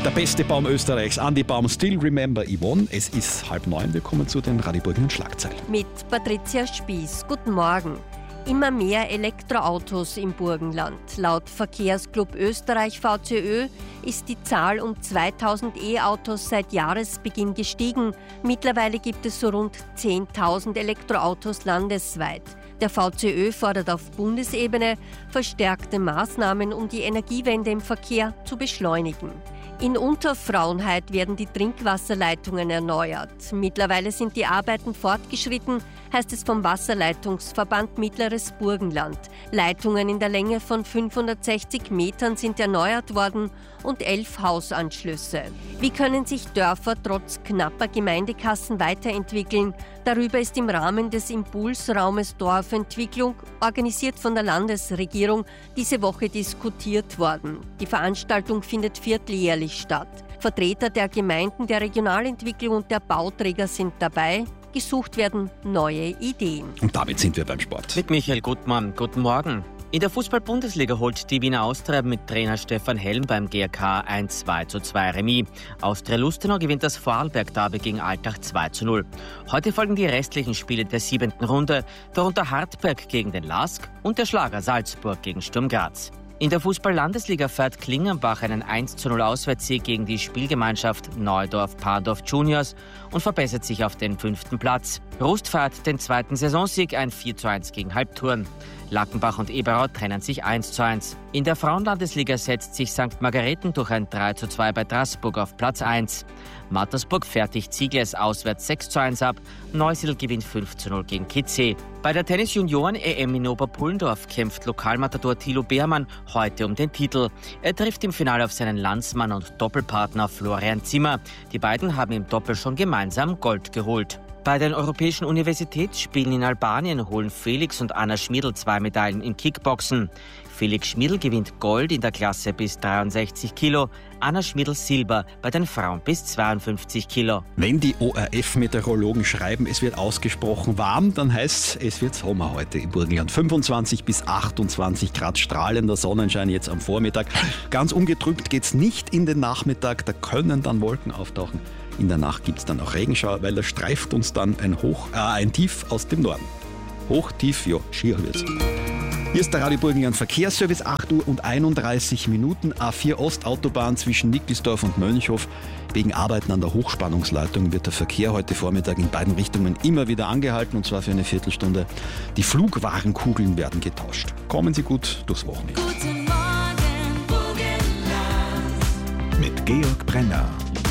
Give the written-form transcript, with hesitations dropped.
Der beste Baum Österreichs, Andi Baum, Still Remember Yvonne. Es ist 8:30, wir kommen zu den Radio Burgenland Schlagzeilen. Mit Patricia Spieß. Guten Morgen. Immer mehr Elektroautos im Burgenland. Laut Verkehrsclub Österreich VCÖ ist die Zahl um 2000 E-Autos seit Jahresbeginn gestiegen. Mittlerweile gibt es so rund 10.000 Elektroautos landesweit. Der VCÖ fordert auf Bundesebene verstärkte Maßnahmen, um die Energiewende im Verkehr zu beschleunigen. In Unterfrauenheit werden die Trinkwasserleitungen erneuert. Mittlerweile sind die Arbeiten fortgeschritten, heißt es vom Wasserleitungsverband Mittleres Burgenland. Leitungen in der Länge von 560 Metern sind erneuert worden und 11 Hausanschlüsse. Wie können sich Dörfer trotz knapper Gemeindekassen weiterentwickeln? Darüber ist im Rahmen des Impulsraumes Dorfentwicklung, organisiert von der Landesregierung, diese Woche diskutiert worden. Die Veranstaltung findet vierteljährlich statt. Vertreter der Gemeinden, der Regionalentwicklung und der Bauträger sind dabei. Gesucht werden neue Ideen. Und damit sind wir beim Sport. Mit Michael Gutmann. Guten Morgen. In der Fußball-Bundesliga holt die Wiener Austria mit Trainer Stefan Helm beim GRK ein 2:2 Remis. Austria Lustenau gewinnt das Vorarlberg-Derby gegen Altach 2:0. Heute folgen die restlichen Spiele der 7. Runde, darunter Hartberg gegen den LASK und der Schlager Salzburg gegen Sturm Graz. In der Fußball-Landesliga feiert Klingenbach einen 1:0 Auswärtssieg gegen die Spielgemeinschaft Neudorf-Pandorf Juniors und verbessert sich auf den 5. Platz. Rust feiert den 2. Saisonsieg, ein 4:1 gegen Halbturn. Lackenbach und Eberau trennen sich 1:1. In der Frauenlandesliga setzt sich St. Margareten durch ein 3:2 bei Straßburg auf Platz 1. Mattersburg fertigt Ziegles auswärts 6:1 ab. Neusiedl gewinnt 5:0 gegen Kitzee. Bei der Tennis-Junioren-EM in Oberpullendorf kämpft Lokalmatador Thilo Beermann heute um den Titel. Er trifft im Finale auf seinen Landsmann und Doppelpartner Florian Zimmer. Die beiden haben im Doppel schon gemeinsam Gold geholt. Bei den Europäischen Universitätsspielen in Albanien holen Felix und Anna Schmidl 2 Medaillen im Kickboxen. Felix Schmidl gewinnt Gold in der Klasse bis 63 Kilo, Anna Schmidl Silber bei den Frauen bis 52 Kilo. Wenn die ORF-Meteorologen schreiben, es wird ausgesprochen warm, dann heißt es wird Sommer heute im Burgenland. 25 bis 28 Grad strahlender Sonnenschein jetzt am Vormittag. Ganz ungetrübt geht's nicht in den Nachmittag, da können dann Wolken auftauchen. In der Nacht gibt es dann auch Regenschauer, weil da streift uns dann ein Tief aus dem Norden. Hoch, tief, ja, schier wird's. Hier ist der Radio Burgenland Verkehrsservice, 8:31 Uhr. A4 Ostautobahn zwischen Nickelsdorf und Mönchhof. Wegen Arbeiten an der Hochspannungsleitung wird der Verkehr heute Vormittag in beiden Richtungen immer wieder angehalten, und zwar für eine Viertelstunde. Die Flugwarenkugeln werden getauscht. Kommen Sie gut durchs Wochenende. Guten Morgen, Burgenland. Mit Georg Brenner.